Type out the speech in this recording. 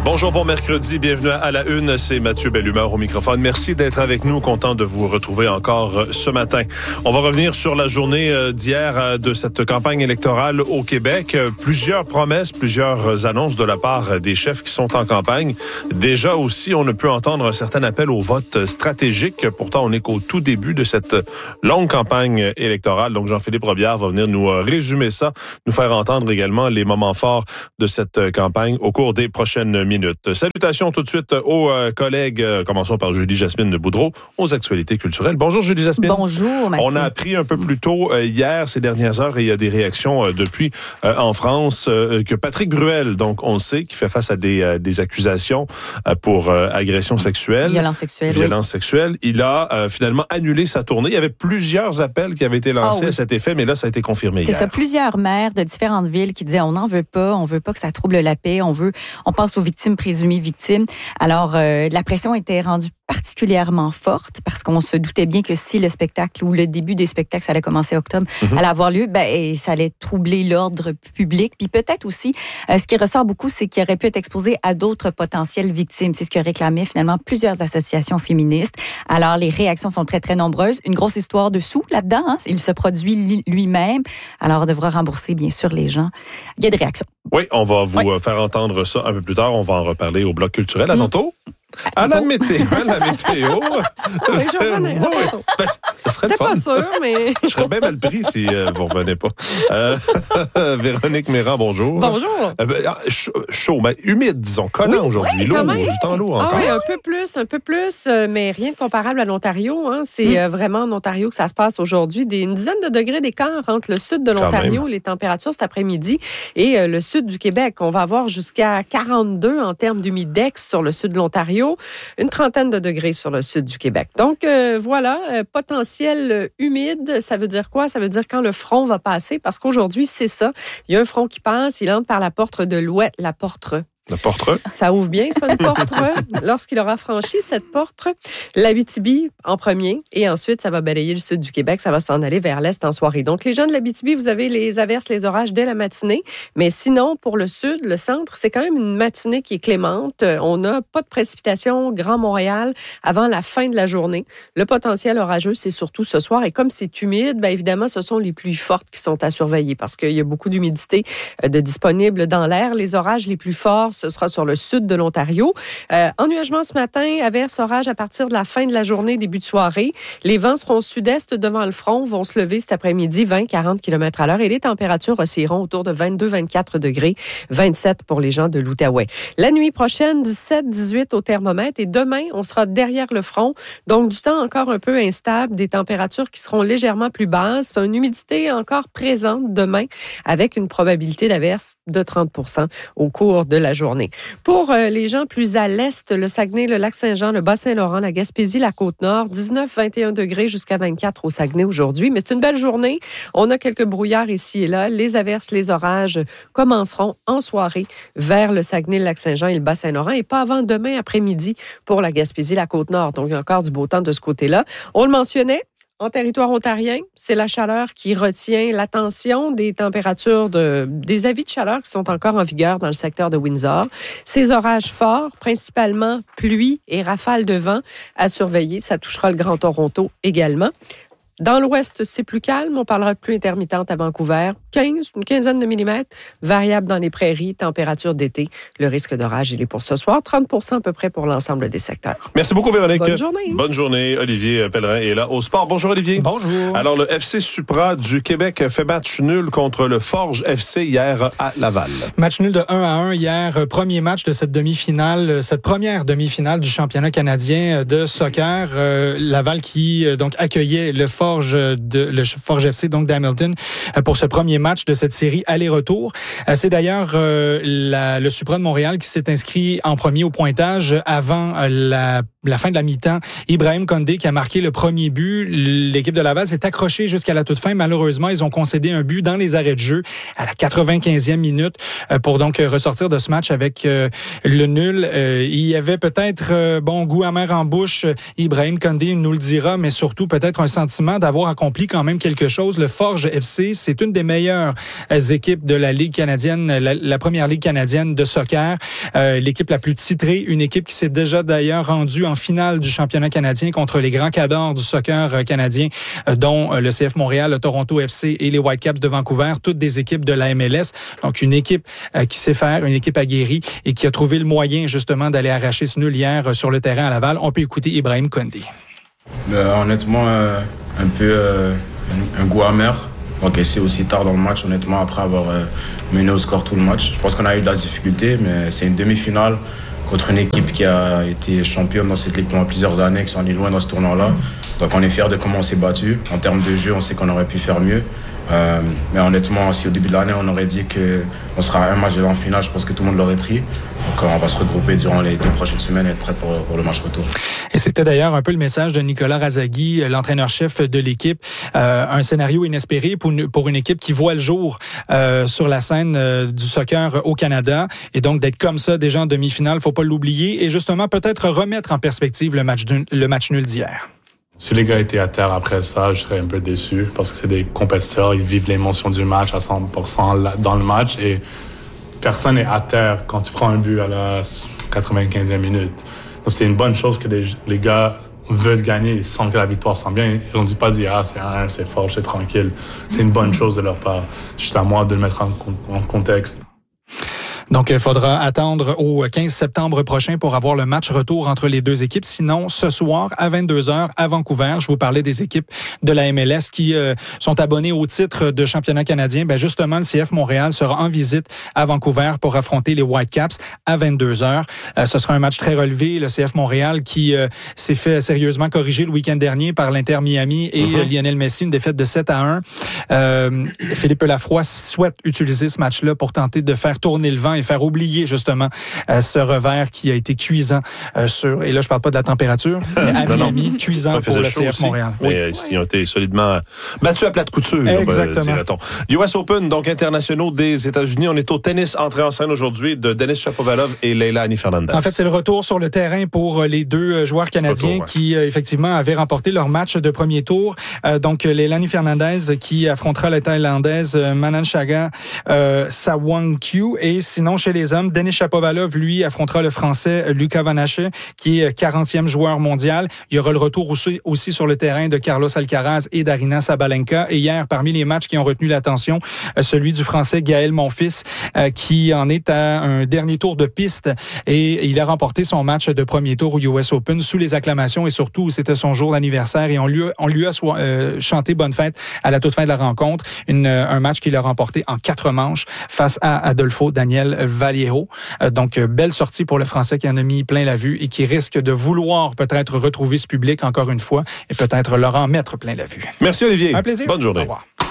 Bonjour, bon mercredi, bienvenue à la une, c'est Mathieu Bellumeur au microphone. Merci d'être avec nous, content de vous retrouver encore ce matin. On va revenir sur la journée d'hier de cette campagne électorale au Québec. Plusieurs promesses, plusieurs annonces de la part des chefs qui sont en campagne. Déjà aussi, on ne peut entendre un certain appel au vote stratégique. Pourtant, on n'est qu'au tout début de cette longue campagne électorale. Donc, Jean-Philippe Robillard va venir nous résumer ça, nous faire entendre également les moments forts de cette campagne au cours des prochaines minutes. Salutations tout de suite aux collègues. Commençons par Julie-Jasmine de Boudreau, aux actualités culturelles. Bonjour Julie-Jasmine. Bonjour Mathieu. On a appris un peu plus tôt hier, ces dernières heures, et il y a des réactions depuis en France, que Patrick Bruel, donc on le sait, qui fait face à des accusations pour agression sexuelle. Violence sexuelle. Il a finalement annulé sa tournée. Il y avait plusieurs appels qui avaient été lancés à cet effet, mais là, ça a été confirmé hier. C'est ça, plusieurs maires de différentes villes qui disaient on n'en veut pas que ça trouble la paix, on pense aux victimes présumées victimes. Alors, la pression était rendue particulièrement forte parce qu'on se doutait bien que si le spectacle ou le début des spectacles, ça allait commencer en octobre, allait avoir lieu, ça allait troubler l'ordre public. Puis peut-être aussi, ce qui ressort beaucoup, c'est qu'il aurait pu être exposé à d'autres potentielles victimes. C'est ce que réclamaient finalement plusieurs associations féministes. Alors, les réactions sont très, très nombreuses. Une grosse histoire de sous là-dedans. Hein? Il se produit lui-même. Alors, on devra rembourser, bien sûr, les gens. Il y a des réactions. Oui, on va vous faire entendre ça un peu plus tard. On va en reparler au bloc culturel. À tantôt. À la météo. Oui, je revenais. Ça serait le fun. Pas sûr, mais... Je serais bien mal pris si vous ne revenez pas. Véronique Méran, bonjour. Bonjour. Chaud, mais humide, disons. Collant aujourd'hui. Lourd, du temps lourd encore. Oui, un peu plus, mais rien de comparable à l'Ontario. Hein. C'est vraiment en Ontario que ça se passe aujourd'hui. Une dizaine de degrés d'écart entre le sud de l'Ontario, les températures cet après-midi, et le sud du Québec. On va avoir jusqu'à 42 en termes d'humidex sur le sud de l'Ontario. Une trentaine de degrés sur le sud du Québec. Donc, voilà, potentiel humide, ça veut dire quoi? Ça veut dire quand le front va passer, parce qu'aujourd'hui, c'est ça. Il y a un front qui passe, il entre par la porte de l'ouest, la porte. La porte. Ça ouvre bien, ça, une porte. Lorsqu'il aura franchi cette porte, l'Abitibi en premier, et ensuite, ça va balayer le sud du Québec, ça va s'en aller vers l'est en soirée. Donc, les gens de l'Abitibi, vous avez les averses, les orages dès la matinée, mais sinon, pour le sud, le centre, c'est quand même une matinée qui est clémente. On n'a pas de précipitations, Grand Montréal, avant la fin de la journée. Le potentiel orageux, c'est surtout ce soir, et comme c'est humide, évidemment, ce sont les pluies fortes qui sont à surveiller, parce qu'il y a beaucoup d'humidité de disponible dans l'air. Les orages les plus forts, ce sera sur le sud de l'Ontario. Ennuagement ce matin, averses, orages à partir de la fin de la journée, début de soirée. Les vents seront sud-est devant le front, vont se lever cet après-midi, 20-40 km à l'heure, et les températures oscilleront autour de 22-24 degrés, 27 pour les gens de l'Outaouais. La nuit prochaine, 17-18 au thermomètre, et demain, on sera derrière le front, donc du temps encore un peu instable, des températures qui seront légèrement plus basses, une humidité encore présente demain, avec une probabilité d'averse de 30% au cours de la journée. Pour les gens plus à l'est, le Saguenay, le Lac-Saint-Jean, le Bas-Saint-Laurent, la Gaspésie, la Côte-Nord, 19-21 degrés jusqu'à 24 au Saguenay aujourd'hui. Mais c'est une belle journée. On a quelques brouillards ici et là. Les averses, les orages commenceront en soirée vers le Saguenay, le Lac-Saint-Jean et le Bas-Saint-Laurent, et pas avant demain après-midi pour la Gaspésie, la Côte-Nord. Donc, il y a encore du beau temps de ce côté-là. On le mentionnait. En territoire ontarien, c'est la chaleur qui retient l'attention des températures des avis de chaleur qui sont encore en vigueur dans le secteur de Windsor. Ces orages forts, principalement pluie et rafales de vent à surveiller. Ça touchera le Grand Toronto également. Dans l'ouest, c'est plus calme. On parlera de pluie intermittente à Vancouver. Une quinzaine de millimètres. Variable dans les prairies, température d'été. Le risque d'orage, il est pour ce soir. 30% à peu près pour l'ensemble des secteurs. Merci beaucoup, Véronique. Bonne journée. Bonne journée. Olivier Pellerin est là au sport. Bonjour, Olivier. Bonjour. Alors, le FC Supra du Québec fait match nul contre le Forge FC hier à Laval. Match nul de 1-1 hier. Premier match de cette demi-finale, cette première demi-finale du championnat canadien de soccer. Laval qui donc accueillait le Forge FC donc d'Hamilton pour ce premier match de cette série aller-retour. C'est d'ailleurs le Supra de Montréal qui s'est inscrit en premier au pointage avant la fin de la mi-temps. Ibrahim Condé qui a marqué le premier but. L'équipe de Laval s'est accrochée jusqu'à la toute fin. Malheureusement, ils ont concédé un but dans les arrêts de jeu à la 95e minute pour donc ressortir de ce match avec le nul. Il y avait peut-être bon goût amer en bouche. Ibrahim Condé nous le dira, mais surtout peut-être un sentiment d'avoir accompli quand même quelque chose. Le Forge FC, c'est une des meilleures meilleures équipes de la Ligue canadienne, la première Ligue canadienne de soccer. L'équipe la plus titrée, une équipe qui s'est déjà d'ailleurs rendue en finale du championnat canadien contre les grands cadors du soccer canadien, dont le CF Montréal, le Toronto FC et les Whitecaps de Vancouver, toutes des équipes de la MLS. Donc, une équipe qui sait faire, une équipe aguerrie et qui a trouvé le moyen justement d'aller arracher ce nul hier sur le terrain à Laval. On peut écouter Ibrahim Kondi. Honnêtement, un peu un goût amer. Encaissé aussi tard dans le match, honnêtement, après avoir mené au score tout le match. Je pense qu'on a eu de la difficulté, mais c'est une demi-finale contre une équipe qui a été championne dans cette ligue pendant plusieurs années, qui sont allés loin dans ce tournoi-là. Donc on est fiers de comment on s'est battu. En termes de jeu, on sait qu'on aurait pu faire mieux. Mais honnêtement, si au début de l'année, on aurait dit qu'on sera à un match de en finale, je pense que tout le monde l'aurait pris. Donc on va se regrouper durant les 2 prochaines semaines et être prêt pour le match retour. Et c'était d'ailleurs un peu le message de Nicolas Razaghi, l'entraîneur-chef de l'équipe. Un scénario inespéré pour une équipe qui voit le jour sur la scène du soccer au Canada. Et donc d'être comme ça déjà en demi-finale, faut pas l'oublier. Et justement, peut-être remettre en perspective le match nul d'hier. Si les gars étaient à terre après ça, je serais un peu déçu parce que c'est des compétiteurs, ils vivent l'émotion du match à 100% dans le match et personne n'est à terre quand tu prends un but à la 95e minute. Donc c'est une bonne chose que les gars veulent gagner, ils sentent que la victoire sent bien. Ils n'ont pas dit « Ah, c'est 1-1, c'est fort, c'est tranquille ». C'est une bonne chose de leur part. Juste à moi de le mettre en contexte. Donc, il faudra attendre au 15 septembre prochain pour avoir le match retour entre les deux équipes. Sinon, ce soir, à 22h, à Vancouver, je vous parlais des équipes de la MLS qui sont abonnées au titre de championnat canadien. Ben justement, le CF Montréal sera en visite à Vancouver pour affronter les Whitecaps à 22h. Ce sera un match très relevé. Le CF Montréal qui s'est fait sérieusement corriger le week-end dernier par l'Inter Miami et Lionel Messi, une défaite de 7-1. Philippe Lafroy souhaite utiliser ce match-là pour tenter de faire tourner le vent et faire oublier justement ce revers qui a été cuisant et là je parle pas de la température, mais à Miami, cuisant pour le CF Montréal. Mais ils ont été solidement battus à plate couture. Exactement. US Open, donc internationaux des États-Unis. On est au tennis entrée en scène aujourd'hui de Denis Shapovalov et Leila Annie Fernandez. En fait, c'est le retour sur le terrain pour les deux joueurs canadiens qui effectivement avaient remporté leur match de premier tour. Donc Leila Annie Fernandez qui affrontera la Thaïlandaise Manan Chaga Sawangkyu et sinon chez les hommes, Denis Shapovalov, lui, affrontera le Français Luca Vanache, qui est 40e joueur mondial. Il y aura le retour aussi sur le terrain de Carlos Alcaraz et d'Arina Sabalenka. Et hier, parmi les matchs qui ont retenu l'attention, celui du Français Gaël Monfils, qui en est à un dernier tour de piste. Et il a remporté son match de premier tour au US Open sous les acclamations et surtout, c'était son jour d'anniversaire et on lui a chanté bonne fête à la toute fin de la rencontre. Un match qu'il a remporté en 4 manches face à Adolfo Daniel Vallejo. Donc, belle sortie pour le Français qui en a mis plein la vue et qui risque de vouloir peut-être retrouver ce public encore une fois et peut-être leur en mettre plein la vue. Merci Olivier. Un plaisir. Bonne journée. Au revoir.